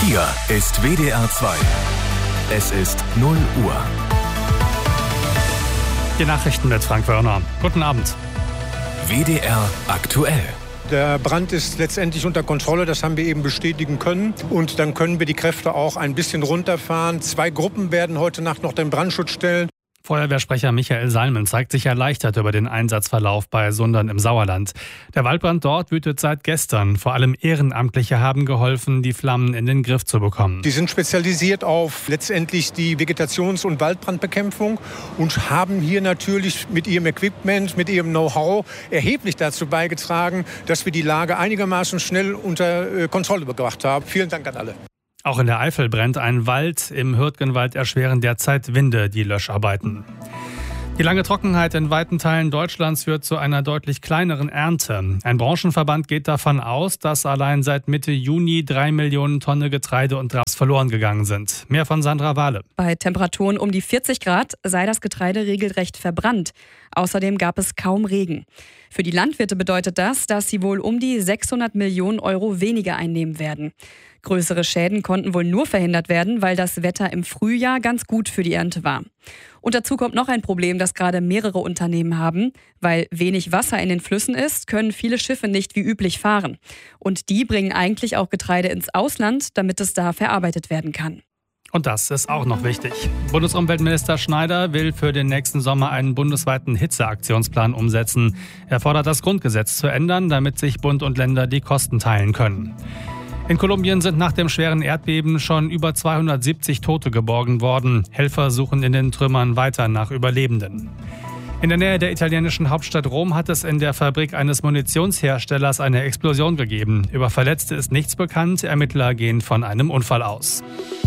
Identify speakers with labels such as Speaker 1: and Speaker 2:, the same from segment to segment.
Speaker 1: Hier ist WDR 2. Es ist 0 Uhr.
Speaker 2: Die Nachrichten mit Frank Wörner. Guten Abend.
Speaker 1: WDR aktuell.
Speaker 3: Der Brand ist letztendlich unter Kontrolle, das haben wir eben bestätigen können. Und dann können wir die Kräfte auch ein bisschen runterfahren. 2 Gruppen werden heute Nacht noch den Brandschutz stellen.
Speaker 2: Feuerwehrsprecher Michael Salmen zeigt sich erleichtert über den Einsatzverlauf bei Sundern im Sauerland. Der Waldbrand dort wütet seit gestern. Vor allem Ehrenamtliche haben geholfen, die Flammen in den Griff zu bekommen.
Speaker 3: Die sind spezialisiert auf letztendlich die Vegetations- und Waldbrandbekämpfung und haben hier natürlich mit ihrem Equipment, mit ihrem Know-how erheblich dazu beigetragen, dass wir die Lage einigermaßen schnell unter Kontrolle gebracht haben. Vielen Dank an alle.
Speaker 2: Auch in der Eifel brennt ein Wald. Im Hürtgenwald erschweren derzeit Winde die Löscharbeiten. Die lange Trockenheit in weiten Teilen Deutschlands führt zu einer deutlich kleineren Ernte. Ein Branchenverband geht davon aus, dass allein seit Mitte Juni 3 Millionen Tonnen Getreide und Raps verloren gegangen sind. Mehr von Sandra Wahle.
Speaker 4: Bei Temperaturen um die 40 Grad sei das Getreide regelrecht verbrannt. Außerdem gab es kaum Regen. Für die Landwirte bedeutet das, dass sie wohl um die 600 Millionen Euro weniger einnehmen werden. Größere Schäden konnten wohl nur verhindert werden, weil das Wetter im Frühjahr ganz gut für die Ernte war. Und dazu kommt noch ein Problem, das gerade mehrere Unternehmen haben. Weil wenig Wasser in den Flüssen ist, können viele Schiffe nicht wie üblich fahren. Und die bringen eigentlich auch Getreide ins Ausland, damit es da verarbeitet werden kann.
Speaker 2: Und das ist auch noch wichtig. Bundesumweltminister Schneider will für den nächsten Sommer einen bundesweiten Hitzeaktionsplan umsetzen. Er fordert, das Grundgesetz zu ändern, damit sich Bund und Länder die Kosten teilen können. In Kolumbien sind nach dem schweren Erdbeben schon über 270 Tote geborgen worden. Helfer suchen in den Trümmern weiter nach Überlebenden. In der Nähe der italienischen Hauptstadt Rom hat es in der Fabrik eines Munitionsherstellers eine Explosion gegeben. Über Verletzte ist nichts bekannt. Ermittler gehen von einem Unfall aus.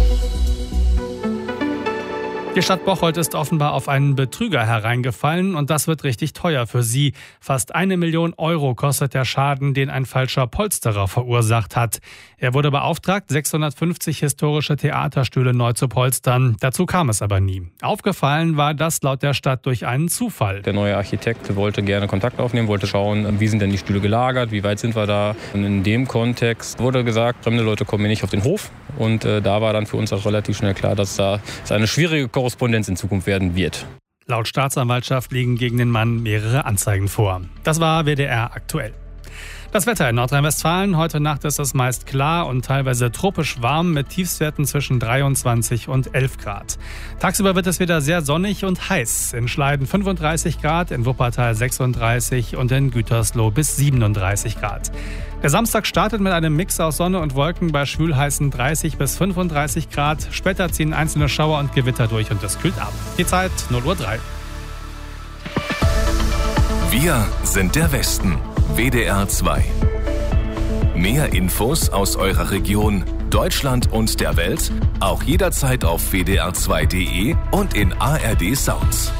Speaker 2: Die Stadt Bocholt ist offenbar auf einen Betrüger hereingefallen und das wird richtig teuer für sie. Fast 1 Million Euro kostet der Schaden, den ein falscher Polsterer verursacht hat. Er wurde beauftragt, 650 historische Theaterstühle neu zu polstern. Dazu kam es aber nie. Aufgefallen war das laut der Stadt durch einen Zufall.
Speaker 5: Der neue Architekt wollte gerne Kontakt aufnehmen, wollte schauen, wie sind denn die Stühle gelagert, wie weit sind wir da. Und in dem Kontext wurde gesagt, fremde Leute kommen hier nicht auf den Hof. Und da war dann für uns auch relativ schnell klar, dass da eine schwierige Korrespondenz in Zukunft werden wird.
Speaker 2: Laut Staatsanwaltschaft liegen gegen den Mann mehrere Anzeigen vor. Das war WDR aktuell. Das Wetter in Nordrhein-Westfalen. Heute Nacht ist es meist klar und teilweise tropisch warm mit Tiefstwerten zwischen 23 und 11 Grad. Tagsüber wird es wieder sehr sonnig und heiß. In Schleiden 35 Grad, in Wuppertal 36 und in Gütersloh bis 37 Grad. Der Samstag startet mit einem Mix aus Sonne und Wolken bei schwülheißen 30 bis 35 Grad. Später ziehen einzelne Schauer und Gewitter durch und es kühlt ab. Die Zeit 0:03 Uhr.
Speaker 1: Wir sind der Westen. WDR 2. Mehr Infos aus eurer Region, Deutschland und der Welt auch jederzeit auf wdr2.de und in ARD Sounds.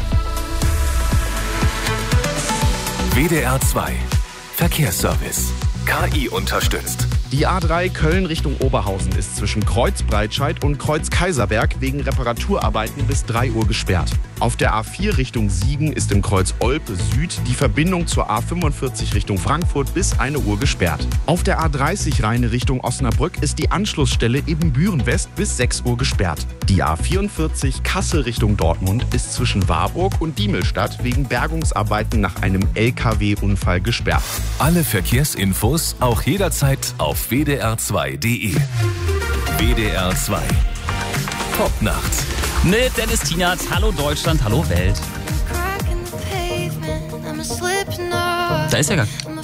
Speaker 1: WDR 2. Verkehrsservice. KI unterstützt.
Speaker 6: Die A3 Köln Richtung Oberhausen ist zwischen Kreuzbreitscheid und Kreuz-Kaiserberg wegen Reparaturarbeiten bis 3 Uhr gesperrt. Auf der A4 Richtung Siegen ist im Kreuz Olpe Süd die Verbindung zur A45 Richtung Frankfurt bis 1 Uhr gesperrt. Auf der A30 Rheine Richtung Osnabrück ist die Anschlussstelle Ebenbüren West bis 6 Uhr gesperrt. Die A44 Kassel Richtung Dortmund ist zwischen Warburg und Diemelstadt wegen Bergungsarbeiten nach einem LKW-Unfall gesperrt.
Speaker 1: Alle Verkehrsinfos auch jederzeit auf wdr2.de. WDR 2. Top-Nacht.
Speaker 7: Mit Dennis Tienert. Hallo Deutschland, hallo Welt. Da ist er gar.